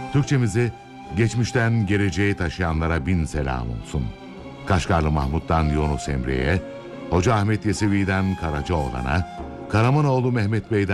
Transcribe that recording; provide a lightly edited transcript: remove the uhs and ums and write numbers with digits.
Türkçemizi geçmişten geleceğe taşıyanlara bin selam olsun. Kaşgarlı Mahmut'tan Yunus Emre'ye, Hoca Ahmet Yesevi'den Karacaoğlan'a, Karamanoğlu Mehmet Bey'den